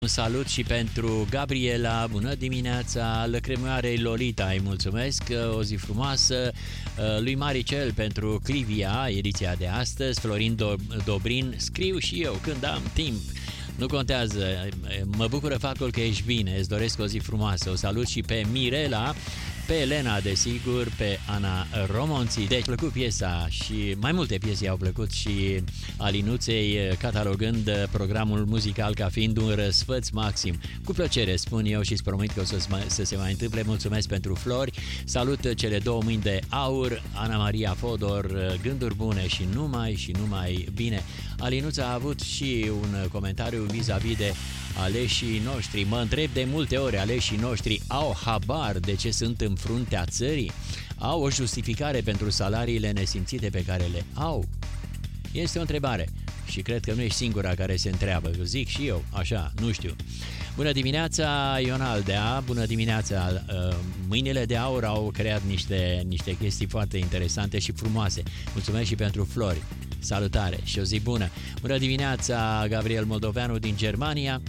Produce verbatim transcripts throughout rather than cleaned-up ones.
Un salut și pentru Gabriela, bună dimineața, lăcrămioarei Lolita, îi mulțumesc, o zi frumoasă, lui Maricel pentru Clivia, ediția de astăzi, Florin Dobrin, scriu și eu când am timp. Nu contează, mă bucură faptul că ești bine, îți doresc o zi frumoasă. O salut și pe Mirela, pe Elena, desigur, pe Ana Romonții. Deci, plăcut piesa și mai multe piese au plăcut și Alinuței, catalogând programul muzical ca fiind un răsfăț maxim. Cu plăcere, spun eu și îți promit că o să, să se mai întâmple. Mulțumesc pentru flori. Salut cele două mâini de aur, Ana Maria Fodor, gânduri bune și numai și numai bine. Alinuța a avut și un comentariu vis-a-vis de aleșii noștri. Mă întreb de multe ori, aleșii noștri au habar de ce sunt în fruntea țării? Au o justificare pentru salariile nesimțite pe care le au? Este o întrebare și cred că nu ești singura care se întreabă. Eu zic și eu, așa, nu știu. Bună dimineața, Ion Aldea, bună dimineața. Mâinile de aur au creat niște, niște chestii foarte interesante și frumoase. Mulțumesc și pentru flori. Salutare și o zi bună. Bună dimineața, Gabriel Moldoveanu din Germania.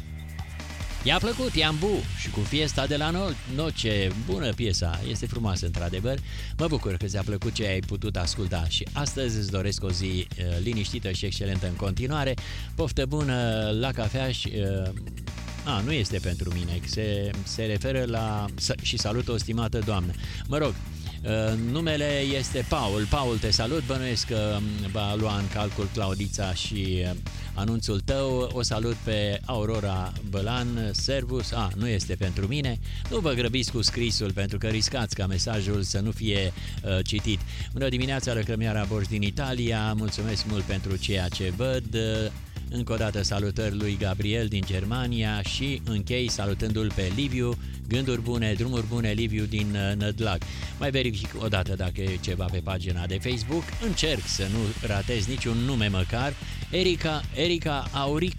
I-a plăcut Iambu și cu Fiesta de la Noce. Bună piesa, este frumoasă într-adevăr. Mă bucur că ți-a plăcut ce ai putut asculta și astăzi îți doresc o zi uh, liniștită și excelentă în continuare. Poftă bună la cafea și... Uh, a, nu este pentru mine, se, se referă la... și salut o stimată doamnă. Mă rog, Uh, numele este Paul. Paul, te salut, bănuiesc că va lua în calcul Claudița și uh, anunțul tău. O salut pe Aurora Bălan, servus. A, nu este pentru mine. Nu vă grăbiți cu scrisul pentru că riscați ca mesajul să nu fie uh, citit. Bună dimineața, Lăcrămioara Borș din Italia. Mulțumesc mult pentru ceea ce văd. Uh, Încă o dată salutări lui Gabriel din Germania și închei salutându-l pe Liviu. Gânduri bune, drumuri bune, Liviu din Nădlac. Mai verific o dată dacă e ceva pe pagina de Facebook. Încerc să nu ratez niciun nume măcar. Erica, Erica Auric,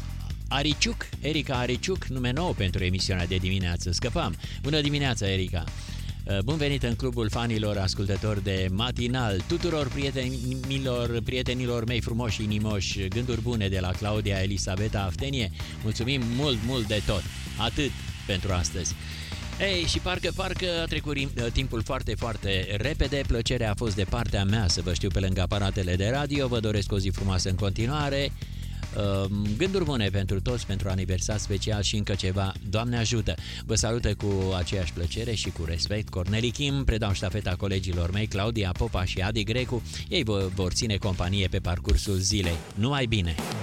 Ariciuc, Erica Ariciuc, nume nou pentru emisiunea de dimineață. Scăpam. Bună dimineața, Erica! Bun venit în clubul fanilor ascultători de matinal. Tuturor prietenilor, prietenilor mei frumoși și inimoși, gânduri bune de la Claudia Elisabeta Aftenie. Mulțumim mult, mult de tot. Atât pentru astăzi. Ei, și parcă, parcă a trecut timpul foarte, foarte repede. Plăcerea a fost de partea mea să vă știu pe lângă aparatele de radio. Vă doresc o zi frumoasă în continuare. Gânduri bune pentru toți, pentru aniversar special și încă ceva. Doamne ajută! Vă salută cu aceeași plăcere și cu respect Corneli Kim. Predau ștafeta colegilor mei Claudia Popa și Adi Grecu. Ei vă vor ține companie pe parcursul zilei. Numai bine!